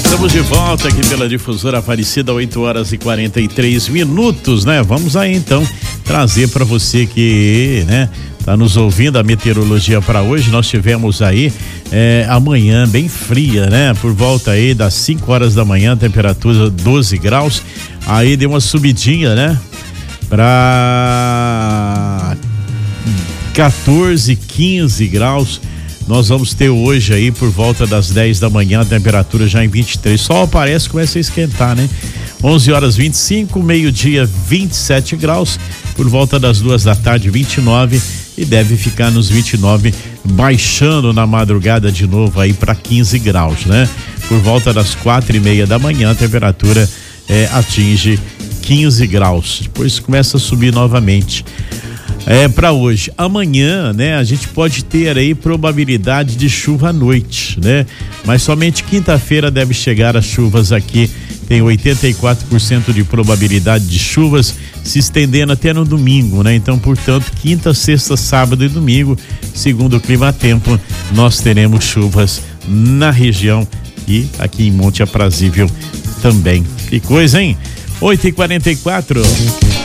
Estamos de volta aqui pela Difusora Aparecida, 8h43, né? Vamos aí então trazer para você que, né, tá nos ouvindo a meteorologia para hoje. Nós tivemos aí amanhã bem fria, né? Por volta aí das 5 horas da manhã, temperatura 12 graus. Aí deu uma subidinha, né? Para 14, 15 graus. Nós vamos ter hoje aí por volta das 10 da manhã, a temperatura já em 23. Sol aparece, começa a esquentar, né? 11h25, meio-dia 27 graus, por volta das 2 da tarde 29 e deve ficar nos 29, baixando na madrugada de novo aí para 15 graus, né? Por volta das 4h30 da manhã, a temperatura atinge 15 graus. Depois começa a subir novamente. Para hoje. Amanhã, né, a gente pode ter aí probabilidade de chuva à noite, né? Mas somente quinta-feira deve chegar as chuvas aqui. Tem 84% de probabilidade de chuvas, se estendendo até no domingo, né? Então, portanto, quinta, sexta, sábado e domingo, segundo o Climatempo, nós teremos chuvas na região e aqui em Monte Aprazível também. Que coisa, hein? 8h44.